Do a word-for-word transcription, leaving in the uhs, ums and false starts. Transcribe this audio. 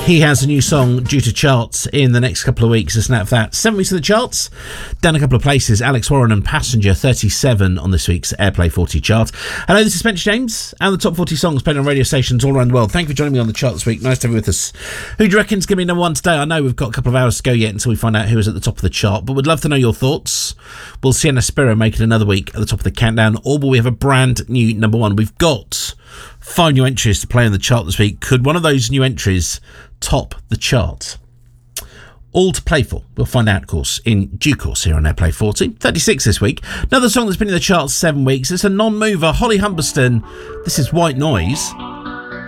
He has a new song due to charts in the next couple of weeks. A snap of that. Seven weeks of the charts, down a couple of places. Alex Warren and Passenger, thirty-seven on this week's Airplay forty chart. Hello, this is Spencer James, and the top forty songs played on radio stations all around the world. Thank you for joining me on the chart this week. Nice to have you with us. Who do you reckon's going to be number one today? I know we've got a couple of hours to go yet until we find out who is at the top of the chart, but we'd love to know your thoughts. Will Sienna Spiro make it another week at the top of the countdown, or will we have a brand new number one? We've got five new entries to play on the chart this week. Could one of those new entries top the chart? All to play for. We'll find out, of course, in due course here on Airplay forty. thirty-six this week. Another song that's been in the charts seven weeks. It's a non-mover, Holly Humberston. This is White Noise.